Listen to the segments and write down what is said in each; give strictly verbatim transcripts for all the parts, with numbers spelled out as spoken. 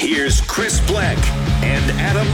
Here's Chris Black and Adam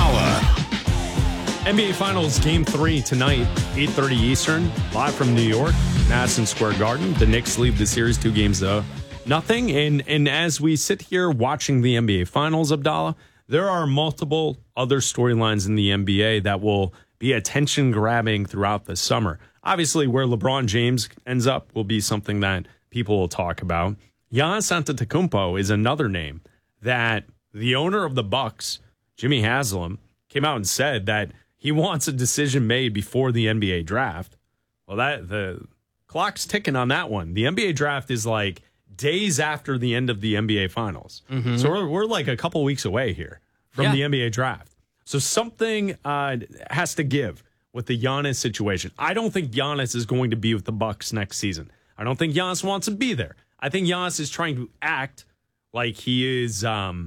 Abdallah. N B A Finals Game three tonight, eight thirty Eastern, live from New York, Madison Square Garden. The Knicks lead the series two games to nothing. And, and as we sit here watching the N B A Finals, Abdallah, there are multiple other storylines in the N B A that will be attention-grabbing throughout the summer. Obviously, where LeBron James ends up will be something that people will talk about. Giannis Antetokounmpo is another name that the owner of the Bucks, Jimmy Haslam, came out and said that he wants a decision made before the N B A draft. Well, that the clock's ticking on that one. The N B A draft is like days after the end of the N B A Finals. Mm-hmm. So we're, we're like a couple weeks away here from yeah. the N B A draft. So something uh, has to give with the Giannis situation. I don't think Giannis is going to be with the Bucks next season. I don't think Giannis wants to be there. I think Giannis is trying to act like he is um,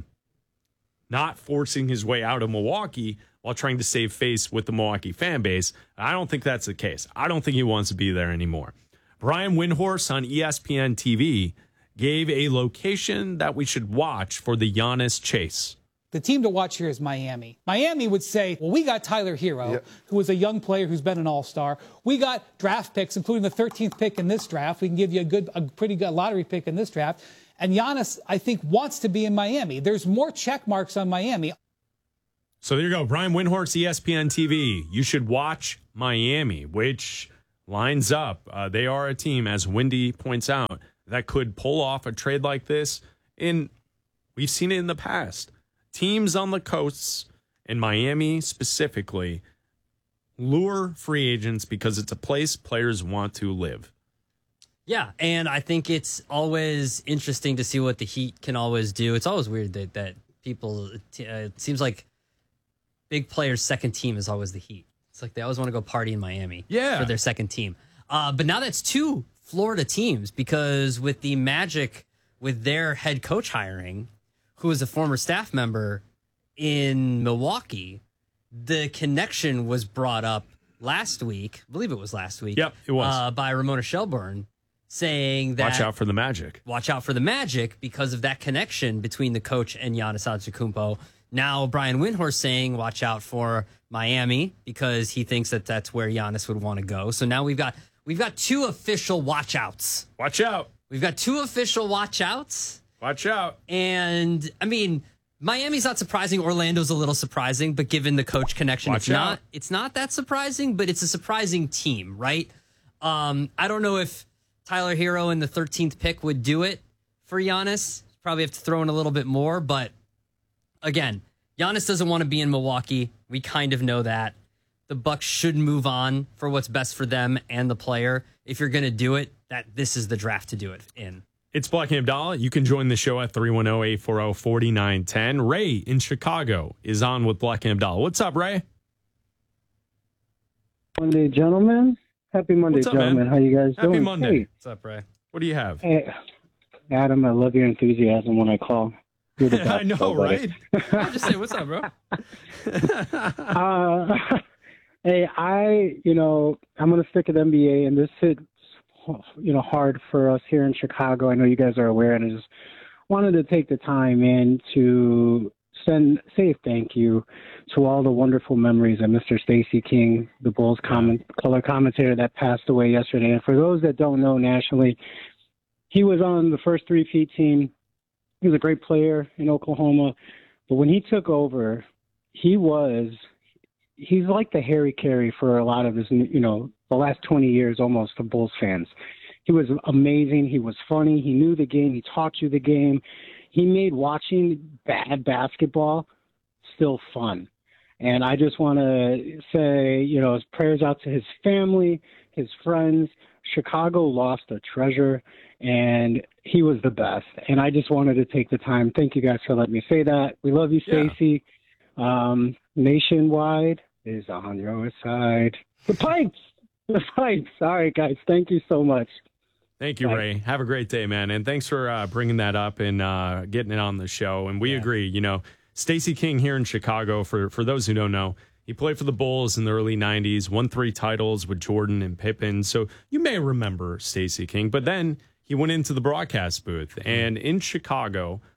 not forcing his way out of Milwaukee while trying to save face with the Milwaukee fan base. I don't think that's the case. I don't think he wants to be there anymore. Brian Windhorst on E S P N T V gave a location that we should watch for the Giannis chase. The team to watch here is Miami. Miami would say, well, we got Tyler Hero, yep. who is a young player who's been an all-star. We got draft picks, including the thirteenth pick in this draft. We can give you a good, a pretty good lottery pick in this draft. And Giannis, I think, wants to be in Miami. There's more check marks on Miami. So there you go. Brian Windhorst, E S P N T V. You should watch Miami, which lines up. Uh, they are a team, as Wendy points out, that could pull off a trade like this. And we've seen it in the past. Teams on the coasts, and Miami specifically, lure free agents because it's a place players want to live. Yeah, and I think it's always interesting to see what the Heat can always do. It's always weird that, that people, uh, it seems like big players' second team is always the Heat. It's like they always want to go party in Miami yeah. for their second team. Uh, but now that's two Florida teams, because with the Magic, with their head coach hiring, who is a former staff member in Milwaukee, the connection was brought up last week. I believe it was last week. Yep, it was. Uh, by Ramona Shelburne, saying that... Watch out for the Magic. Watch out for the Magic because of that connection between the coach and Giannis Antetokounmpo. Now, Brian Windhorst saying, watch out for Miami because he thinks that that's where Giannis would want to go. So now we've got we've got two official watch outs. Watch out. We've got two official watch outs. Watch out. And, I mean, Miami's not surprising. Orlando's a little surprising, but given the coach connection, Watch it's not out. it's not that surprising, but it's a surprising team, right? Um, I don't know if Tyler Hero in the thirteenth pick would do it for Giannis. Probably have to throw in a little bit more, but again, Giannis doesn't want to be in Milwaukee. We kind of know that. The Bucks should move on for what's best for them and the player. If you're going to do it, that this is the draft to do it in. It's Black and Abdallah. You can join the show at three one zero, eight four zero, four nine one zero. Ray in Chicago is on with Black and Abdallah. What's up, Ray? Monday, gentlemen. Happy Monday, What's up, gentlemen. man? How you guys Happy doing? Monday. Hey. What's up, Ray? What do you have? Hey, Adam, I love your enthusiasm when I call. You're the best, I know, so, right? I'll just say, what's up, bro? uh, hey, I, you know, I'm going to stick at N B A, and this hits, you know, hard for us here in Chicago. I know you guys are aware, and I just wanted to take the time in to send, say thank you to all the wonderful memories of Mister Stacey King, the Bulls comment, color commentator that passed away yesterday. And for those that don't know nationally, he was on the first three-peat team. He was a great player in Oklahoma, but when he took over, he was, he's like the Harry Carey for a lot of his, you know, the last twenty years almost of Bulls fans. He was amazing. He was funny. He knew the game. He taught you the game. He made watching bad basketball still fun. And I just want to say, you know, his prayers out to his family, his friends. Chicago lost a treasure, and he was the best. And I just wanted to take the time. Thank you guys for letting me say that. We love you, Stacey. Yeah. Um, Nationwide is on your side. The Pipes! The Pipes! All right, guys. Thank you so much. Thank you, Bye. Ray. Have a great day, man. And thanks for uh, bringing that up and uh, getting it on the show. And we yeah. agree, you know, Stacey King here in Chicago, for, for those who don't know, he played for the Bulls in the early nineties, won three titles with Jordan and Pippen. So you may remember Stacey King, but then he went into the broadcast booth. And in Chicago,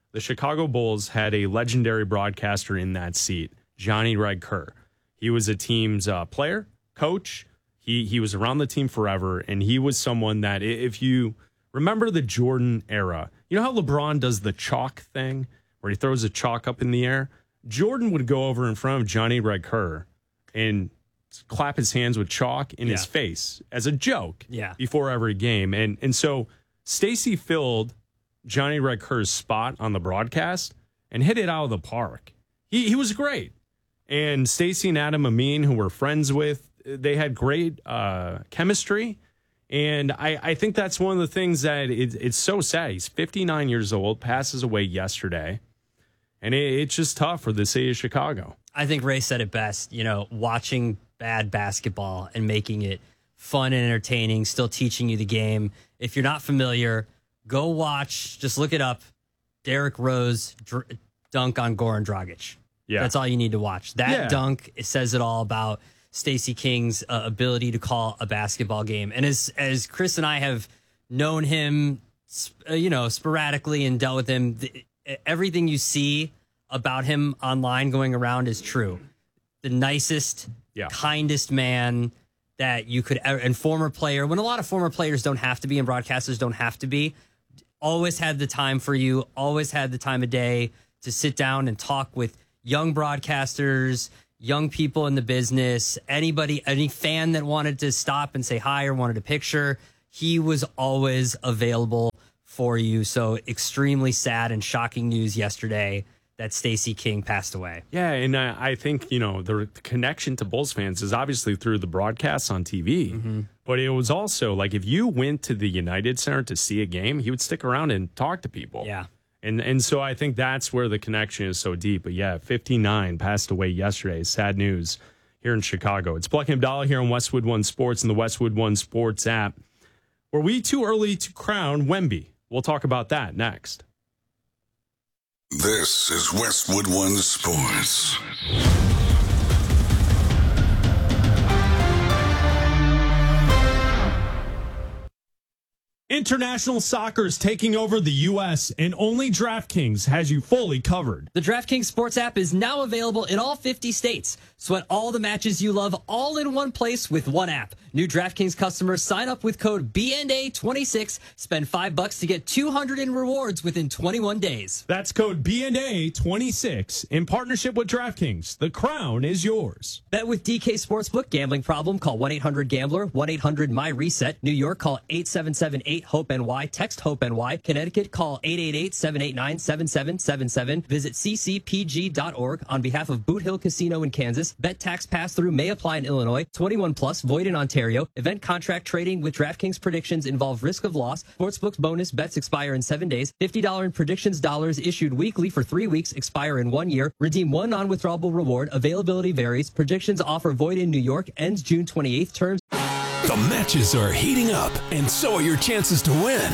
the Chicago Bulls had a legendary broadcaster in that seat, Johnny Red Kerr. He was a team's uh, player, coach. He he was around the team forever, and he was someone that, if you remember the Jordan era, you know how LeBron does the chalk thing where he throws a chalk up in the air? Jordan would go over in front of Johnny Red Kerr and clap his hands with chalk in yeah. his face as a joke yeah. before every game. And and so Stacey filled Johnny Red Kerr's spot on the broadcast and hit it out of the park. He he was great. And Stacey and Adam Amin, who we're friends with, they had great uh, chemistry. And I, I think that's one of the things that it, it's so sad. He's fifty-nine years old, passes away yesterday. And it, it's just tough for the city of Chicago. I think Ray said it best, you know, watching bad basketball and making it fun and entertaining, still teaching you the game. If you're not familiar, go watch, just look it up, Derrick Rose dr- dunk on Goran Dragic. Yeah. That's all you need to watch. That yeah. dunk, it says it all about Stacey King's uh, ability to call a basketball game. And as as Chris and I have known him, uh, you know, sporadically and dealt with him, the, everything you see about him online going around is true. The nicest, yeah. kindest man that you could ever, and former player, when a lot of former players don't have to be and broadcasters don't have to be, always had the time for you, always had the time of day to sit down and talk with young broadcasters, young people in the business, anybody, any fan that wanted to stop and say hi or wanted a picture. He was always available for you. So extremely sad and shocking news yesterday that Stacey King passed away. Yeah, and I, I think, you know, the connection to Bulls fans is obviously through the broadcasts on T V, mm-hmm. but it was also like if you went to the United Center to see a game, he would stick around and talk to people. Yeah. And and so I think that's where the connection is so deep. But yeah, fifty-nine passed away yesterday. Sad news here in Chicago. It's Bleck and Abdallah here on Westwood One Sports and the Westwood One Sports app. Were we too early to crown Wemby? We'll talk about that next. This is Westwood One Sports. International soccer is taking over the U S, and only DraftKings has you fully covered. The DraftKings Sports app is now available in all fifty states. Sweat all the matches you love all in one place with one app. New DraftKings customers sign up with code B N A twenty-six, spend five bucks to get two hundred in rewards within twenty-one days. That's code B N A twenty-six in partnership with DraftKings. The crown is yours. Bet with D K Sportsbook. Gambling problem? Call one eight hundred gambler, one eight hundred my reset. New York, call eight seven seven eight hope N Y. Text HOPE-NY. Connecticut, call eight eight eight, seven eight nine, seven seven seven seven. Visit c c p g dot org on behalf of Boot Hill Casino in Kansas. Bet tax pass-through may apply in Illinois. twenty-one plus, void in Ontario. Event contract trading with DraftKings predictions involve risk of loss. Sportsbook's bonus bets expire in seven days. fifty dollars in predictions dollars issued weekly for three weeks, expire in one year. Redeem one non-withdrawable reward. Availability varies. Predictions offer void in New York. Ends June twenty-eighth. Terms. The matches are heating up, and so are your chances to win.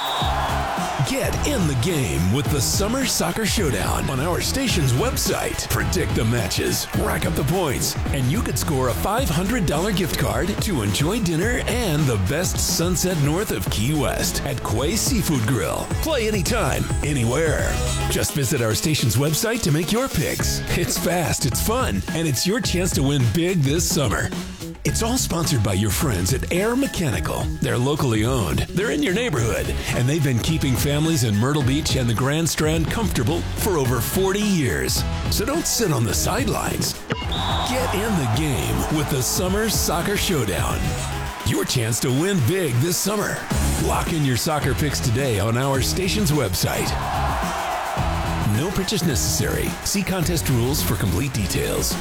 Get in the game with the Summer Soccer Showdown on our station's website. Predict the matches, rack up the points, and you could score a five hundred dollars gift card to enjoy dinner and the best sunset north of Key West at Quay Seafood Grill. Play anytime, anywhere. Just visit our station's website to make your picks. It's fast, it's fun, and it's your chance to win big this summer. It's all sponsored by your friends at Air Mechanical. They're locally owned, they're in your neighborhood, and they've been keeping families in Myrtle Beach and the Grand Strand comfortable for over forty years. So don't sit on the sidelines. Get in the game with the Summer Soccer Showdown. Your chance to win big this summer. Lock in your soccer picks today on our station's website. No purchase necessary. See contest rules for complete details.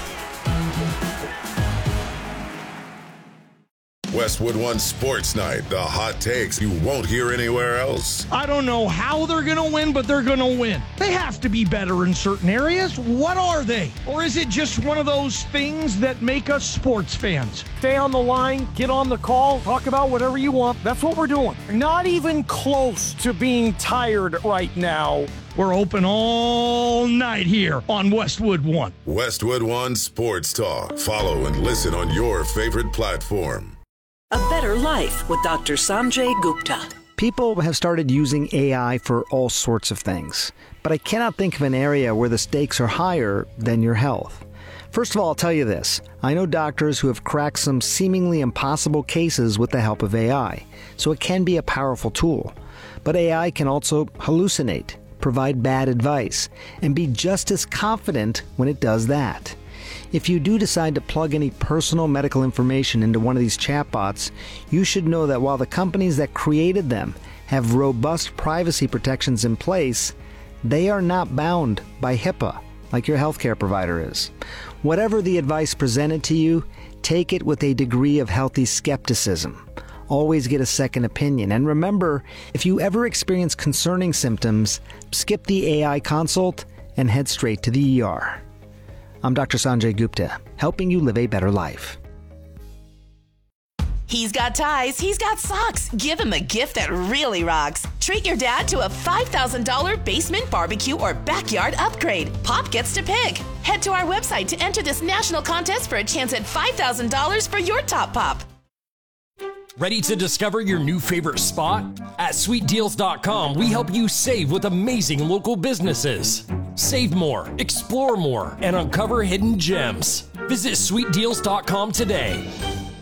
Westwood One Sports Night, the hot takes you won't hear anywhere else. I don't know how they're going to win, but they're going to win. They have to be better in certain areas. What are they? Or is it just one of those things that make us sports fans? Stay on the line, get on the call, talk about whatever you want. That's what we're doing. Not even close to being tired right now. We're open all night here on Westwood One. Westwood One Sports Talk. Follow and listen on your favorite platform. A Better Life with Doctor Sanjay Gupta. People have started using A I for all sorts of things, but I cannot think of an area where the stakes are higher than your health. First of all, I'll tell you this. I know doctors who have cracked some seemingly impossible cases with the help of A I, so it can be a powerful tool. But A I can also hallucinate, provide bad advice, and be just as confident when it does that. If you do decide to plug any personal medical information into one of these chatbots, you should know that while the companies that created them have robust privacy protections in place, they are not bound by HIPAA like your healthcare provider is. Whatever the advice presented to you, take it with a degree of healthy skepticism. Always get a second opinion. And remember, if you ever experience concerning symptoms, skip the A I consult and head straight to the E R. I'm Doctor Sanjay Gupta, helping you live a better life. He's got ties, he's got socks. Give him a gift that really rocks. Treat your dad to a five thousand dollars basement barbecue or backyard upgrade. Pop gets to pick. Head to our website to enter this national contest for a chance at five thousand dollars for your top pop. Ready to discover your new favorite spot? At sweet deals dot com, we help you save with amazing local businesses. Save more, explore more, and uncover hidden gems. Visit sweet deals dot com today.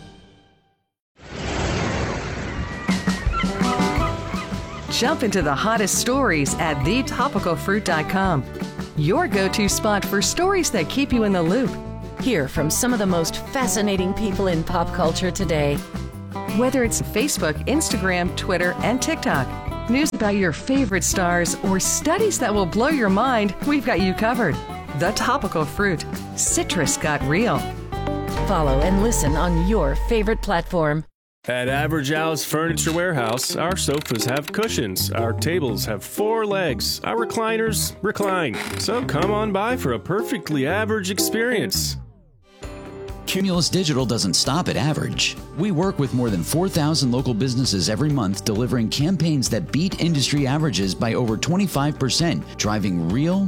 Jump into the hottest stories at the topical fruit dot com. Your go-to spot for stories that keep you in the loop. Hear from some of the most fascinating people in pop culture today. Whether it's Facebook, Instagram, Twitter, and TikTok, news about your favorite stars, or studies that will blow your mind, we've got you covered. The Topical Fruit. Citrus got real. Follow and listen on your favorite platform. At Average Al's Furniture Warehouse, our sofas have cushions, our tables have four legs, our recliners recline. So come on by for a perfectly average experience. Cumulus Digital doesn't stop at average. We work with more than four thousand local businesses every month, delivering campaigns that beat industry averages by over twenty-five percent, driving real